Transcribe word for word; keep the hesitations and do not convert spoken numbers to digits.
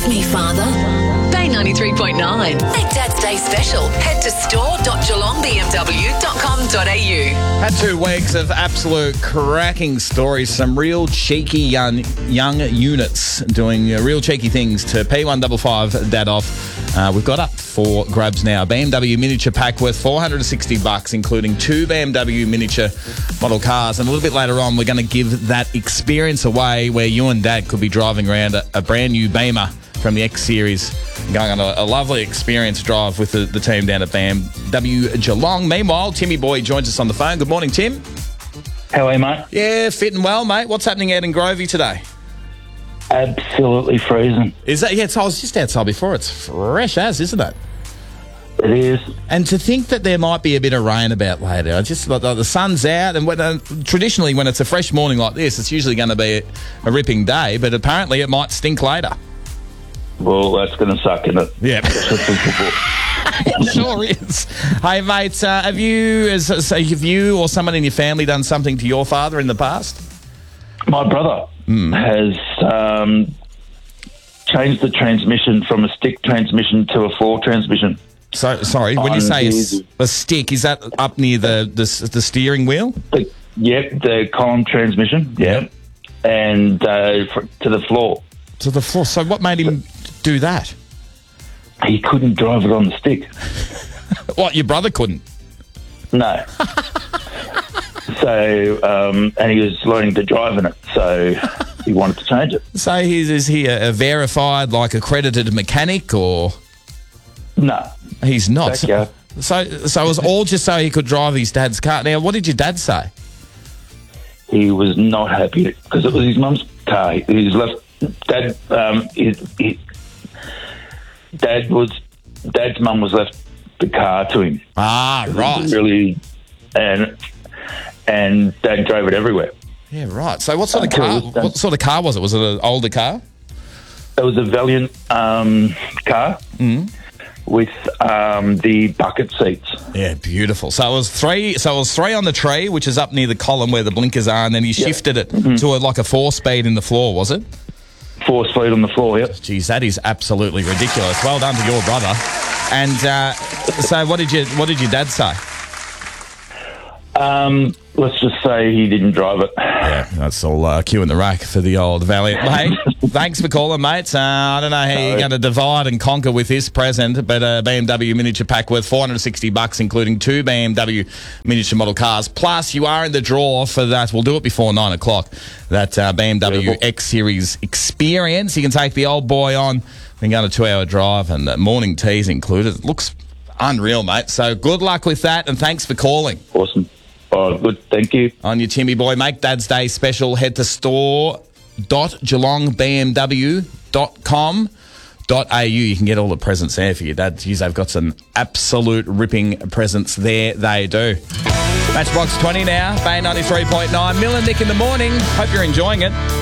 with me, Father. Bay ninety-three point nine. Make Dad's Day special. Head to store dot geelong b m w dot com dot a u. Had two weeks of absolute cracking stories. Some real cheeky young, young units doing uh, real cheeky things to P one five five Dad off. Uh, we've got up for grabs now. B M W miniature pack worth four hundred sixty bucks, including two B M W miniature model cars. And a little bit later on, we're going to give that experience away where you and Dad could be driving around a, a brand new Beamer from the X Series, going on a, a lovely experience drive with the, the team down at B M W Geelong. Meanwhile, Timmy Boy joins us on the phone. Good morning, Tim. How are you, mate? Yeah, fitting well, mate. What's happening out in Grovey today? Absolutely freezing. Is that? Yeah, it's, I was just outside before. It's fresh as, isn't it? It is. And to think that there might be a bit of rain about later. I just like the sun's out, and when, uh, traditionally when it's a fresh morning like this, it's usually going to be a, a ripping day. But apparently, it might stink later. Well, that's going to suck, isn't it? Yeah. It sure is. Hey, mate, uh, have you, as, so have you or someone in your family done something to your father in the past? My brother Mm. has um, changed the transmission from a stick transmission to a floor transmission. So, sorry, when you On say a, his- s- a stick, is that up near the, the, s- the steering wheel? The, yep, the column transmission. Yep. And uh, fr- to the floor. To the floor. So what made him do that? He couldn't drive it on the stick. What, your brother couldn't? No. So, um, and he was learning to drive in it, so he wanted to change it. So he's, is he a, a verified, like, accredited mechanic, or...? No. He's not. Back, yeah. So, so it was all just so he could drive his dad's car. Now, what did your dad say? He was not happy because it was his mum's car. He was left. Dad, um, he, he, Dad was. Dad's mum was left the car to him. Ah, right. Really, and and Dad drove it everywhere. Yeah, right. So what sort of Until car? it was done. What sort of car was it? Was it an older car? It was a Valiant um, car with um, the bucket seats. Yeah, beautiful. So it was three. So it was three on the tree, which is up near the column where the blinkers are, and then he shifted it to a, like a four-speed in the floor. Was it? Four speed on the floor. Yep. Geez, that is absolutely ridiculous. Well done to your brother. And uh, so, what did you what did your dad say? Um, let's just say he didn't drive it. Yeah, that's all uh, cue in the rack for the old Valiant. Hey, thanks for calling, mate. Uh, I don't know how you're going to divide and conquer with this present, but a B M W miniature pack worth four hundred sixty bucks, including two B M W miniature model cars. Plus, you are in the draw for that. We'll do it before nine o'clock. That uh, B M W Beautiful. X Series experience. You can take the old boy on and go on a two-hour drive, and uh, morning teas included. It looks unreal, mate. So good luck with that, and thanks for calling. Awesome. Oh, good. Thank you. On your Timmy Boy, make Dad's Day special. Head to store dot geelong b m w dot com dot a u. You can get all the presents there for your dad. Geez, they've got some absolute ripping presents there. They do. Matchbox twenty now, Bay ninety-three point nine. Mill and Nick in the morning. Hope you're enjoying it.